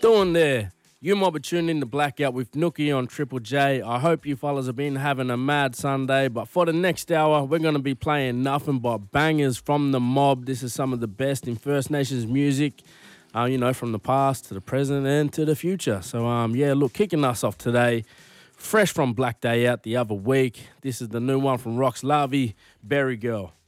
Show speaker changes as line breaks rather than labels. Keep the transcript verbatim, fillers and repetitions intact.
doing there? You might be tuned in to Blackout with Nookie on Triple J. I hope you fellas have been having a mad Sunday, but for the next hour, we're going to be playing nothing but bangers from the mob. This is some of the best in First Nations music, uh, you know, from the past to the present and to the future. So, um, yeah, look, kicking us off today, fresh from Black Day Out the other week. This is the new one from Rox Larvey, Berry Girl.